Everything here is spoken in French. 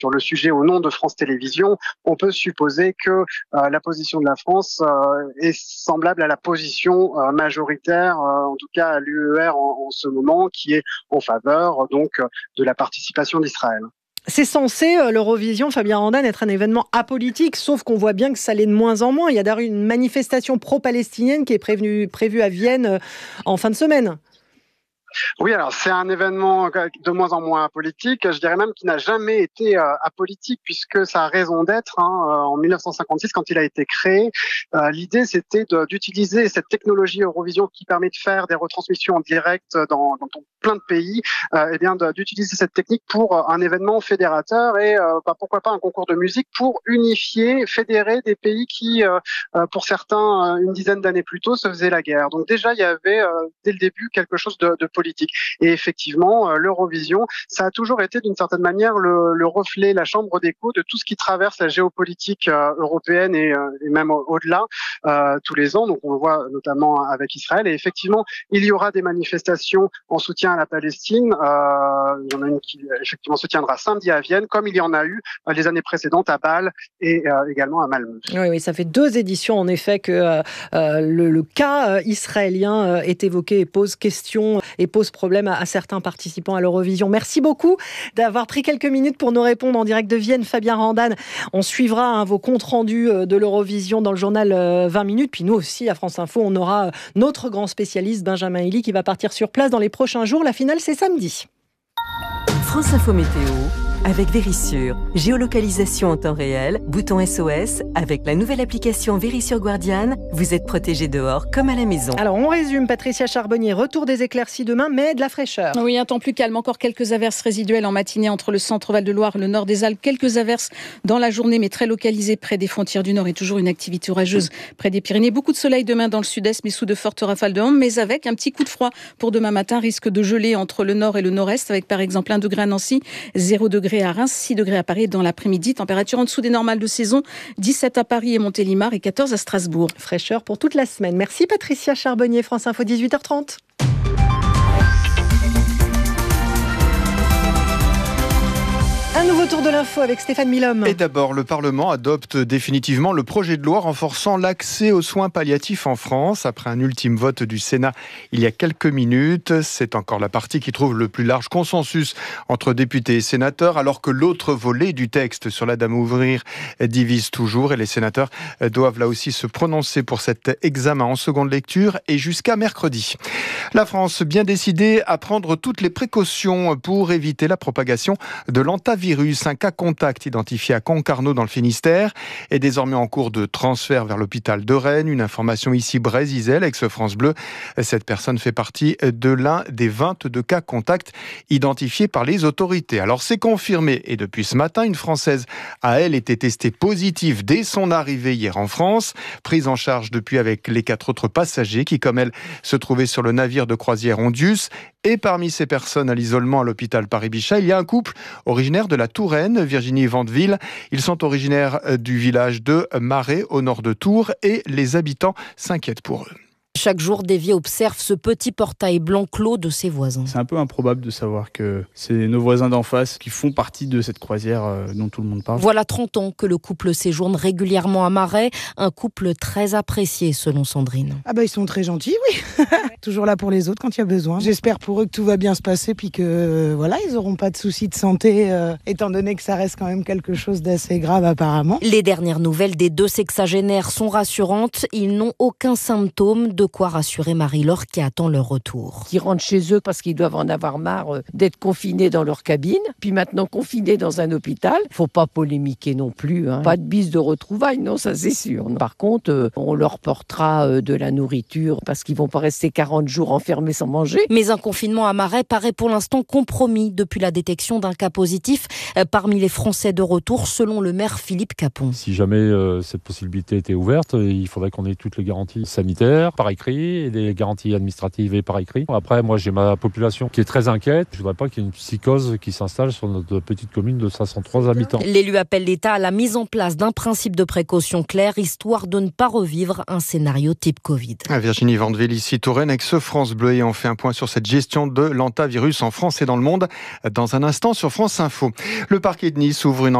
sur le sujet au nom de France Télévisions, on peut supposer que la position de la France est semblable à la position majoritaire, en tout cas à l'UER en ce moment, qui est en faveur donc de la participation d'Israël. C'est censé, l'Eurovision, Fabien Randane, être un événement apolitique, sauf qu'on voit bien que ça l'est de moins en moins. Il y a d'ailleurs une manifestation pro-palestinienne qui est prévue à Vienne en fin de semaine. Oui, alors c'est un événement de moins en moins politique, je dirais même qu'il n'a jamais été apolitique, puisque ça a raison d'être. En 1956, quand il a été créé, l'idée c'était d'utiliser cette technologie Eurovision qui permet de faire des retransmissions en direct dans plein de pays, d'utiliser cette technique pour un événement fédérateur et pourquoi pas un concours de musique pour unifier, fédérer des pays qui, pour certains, une dizaine d'années plus tôt, se faisaient la guerre. Donc déjà, il y avait dès le début quelque chose de politique. Et effectivement, l'Eurovision, ça a toujours été d'une certaine manière le reflet, la chambre d'écho de tout ce qui traverse la géopolitique européenne et même au-delà tous les ans. Donc on le voit notamment avec Israël. Et effectivement, il y aura des manifestations en soutien à la Palestine. Il y en a une qui effectivement se tiendra samedi à Vienne, comme il y en a eu les années précédentes à Bâle et également à Malmö. Oui, ça fait 2 éditions en effet que le cas israélien est évoqué et pose question et pose problème à certains participants à l'Eurovision. Merci beaucoup d'avoir pris quelques minutes pour nous répondre en direct de Vienne, Fabien Randane. On suivra vos comptes rendus de l'Eurovision dans le journal 20 minutes. Puis nous aussi, à France Info, on aura notre grand spécialiste, Benjamin Elie, qui va partir sur place dans les prochains jours. La finale, c'est samedi. France Info Météo avec Vérissure. Géolocalisation en temps réel, bouton SOS. Avec la nouvelle application Vérissure Guardian, vous êtes protégé dehors comme à la maison. Alors on résume, Patricia Charbonnier, retour des éclaircies demain, mais de la fraîcheur. Oui, un temps plus calme, encore quelques averses résiduelles en matinée entre le centre Val-de-Loire et le nord des Alpes. Quelques averses dans la journée, mais très localisées près des frontières du nord et toujours une activité orageuse près des Pyrénées. Beaucoup de soleil demain dans le sud-est, mais sous de fortes rafales de vent, mais avec un petit coup de froid pour demain matin. Risque de geler entre le nord et le nord-est, avec par exemple 1 degré à Nancy, 0 degré à Reims, 6 degrés à Paris dans l'après-midi. Température en dessous des normales de saison, 17 à Paris et Montélimar et 14 à Strasbourg. Fraîcheur pour toute la semaine. Merci Patricia Charbonnier, France Info, 18h30. Un nouveau tour de l'info avec Stéphane Milhomme. Et d'abord, le Parlement adopte définitivement le projet de loi renforçant l'accès aux soins palliatifs en France. Après un ultime vote du Sénat il y a quelques minutes, c'est encore la partie qui trouve le plus large consensus entre députés et sénateurs, alors que l'autre volet du texte sur l'aide à mourir divise toujours. Et les sénateurs doivent là aussi se prononcer pour cet examen en seconde lecture et jusqu'à mercredi. La France bien décidée à prendre toutes les précautions pour éviter la propagation de l'hantavirus. Un cas contact identifié à Concarneau dans le Finistère est désormais en cours de transfert vers l'hôpital de Rennes. Une information ici, Brésil, ex-France Bleu. Cette personne fait partie de l'un des 22 cas contacts identifiés par les autorités. Alors c'est confirmé et depuis ce matin, une Française a elle été testée positive dès son arrivée hier en France. Prise en charge depuis avec les 4 autres passagers qui, comme elle, se trouvaient sur le navire de croisière Ondius. Et parmi ces personnes à l'isolement à l'hôpital Paris-Bichat, il y a un couple originaire de la Touraine, Virginie Vandeville. Ils sont originaires du village de Marais, au nord de Tours, et les habitants s'inquiètent pour eux. Chaque jour, Davy observe ce petit portail blanc clos de ses voisins. C'est un peu improbable de savoir que c'est nos voisins d'en face qui font partie de cette croisière dont tout le monde parle. Voilà 30 ans que le couple séjourne régulièrement à Marais, un couple très apprécié selon Sandrine. Ils sont très gentils, oui. Toujours là pour les autres quand il y a besoin. J'espère pour eux que tout va bien se passer puis que ils n'auront pas de soucis de santé étant donné que ça reste quand même quelque chose d'assez grave apparemment. Les dernières nouvelles des 2 sexagénaires sont rassurantes. Ils n'ont aucun symptôme, de quoi rassurer Marie-Laure qui attend leur retour. Ils rentrent chez eux parce qu'ils doivent en avoir marre d'être confinés dans leur cabine, puis maintenant confinés dans un hôpital. Faut pas polémiquer non plus, hein. Pas de bise de retrouvailles, non, ça c'est sûr. Par contre, on leur portera de la nourriture parce qu'ils vont pas rester 40 jours enfermés sans manger. Mais un confinement à Marais paraît pour l'instant compromis depuis la détection d'un cas positif parmi les Français de retour, selon le maire Philippe Capon. Si jamais cette possibilité était ouverte, il faudrait qu'on ait toutes les garanties sanitaires. Pareil écrit, et des garanties administratives et par écrit. Après, moi, j'ai ma population qui est très inquiète. Je ne voudrais pas qu'il y ait une psychose qui s'installe sur notre petite commune de 503 habitants. L'élu appelle l'État à la mise en place d'un principe de précaution clair, histoire de ne pas revivre un scénario type Covid. Virginie Vandeville, ici Touraine, avec ce France Bleu, et on fait un point sur cette gestion de l'hantavirus en France et dans le monde dans un instant sur France Info. Le parquet de Nice ouvre une